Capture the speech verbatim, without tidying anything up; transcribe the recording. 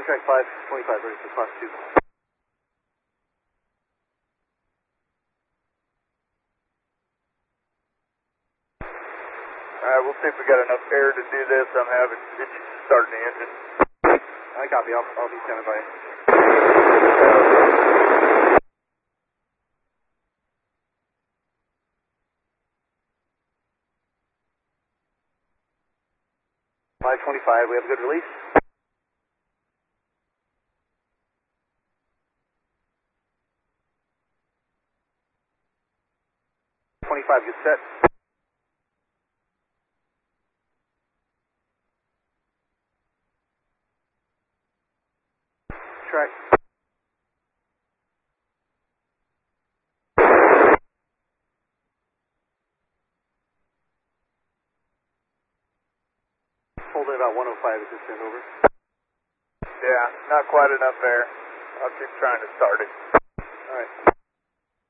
Contract five twenty-five, ready for class two. Alright, we'll see if we got enough air to do this. I'm having issues starting the engine. I copy, I'll, I'll be standing by. five twenty-five, we have a good release. twenty-five, get set. Track. Hold it about one oh five, is this send over? Yeah, not quite enough air. I'll keep trying to start it. Alright.